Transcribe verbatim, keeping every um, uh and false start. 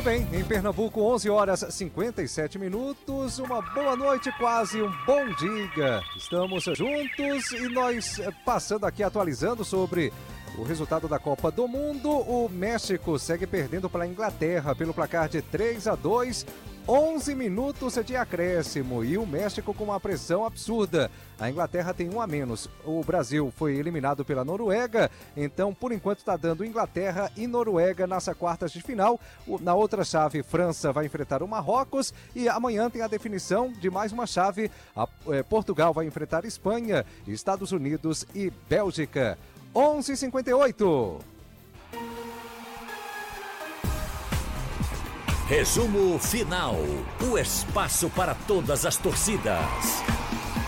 bem, em Pernambuco, onze horas e cinquenta e sete minutos, uma boa noite, quase um bom dia. Estamos juntos e nós passando aqui, atualizando sobre o resultado da Copa do Mundo. O México segue perdendo para a Inglaterra pelo placar de três a dois, onze minutos de acréscimo e o México com uma pressão absurda. A Inglaterra tem um a menos. O Brasil foi eliminado pela Noruega, então por enquanto está dando Inglaterra e Noruega nessa quartas de final. Na outra chave, França vai enfrentar o Marrocos e amanhã tem a definição de mais uma chave. A, eh, Portugal vai enfrentar Espanha, Estados Unidos e Bélgica. onze e cinquenta e oito. Resumo final. O espaço para todas as torcidas.